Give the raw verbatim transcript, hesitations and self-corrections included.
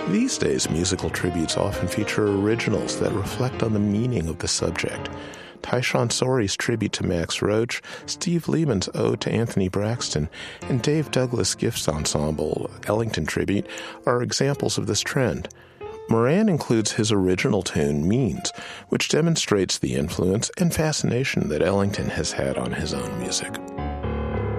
These days, musical tributes often feature originals that reflect on the meaning of the subject. Tyshawn Sorey's tribute to Max Roach, Steve Lehman's ode to Anthony Braxton, and Dave Douglas Gifts Ensemble Ellington tribute are examples of this trend. Moran includes his original tune, Means, which demonstrates the influence and fascination that Ellington has had on his own music.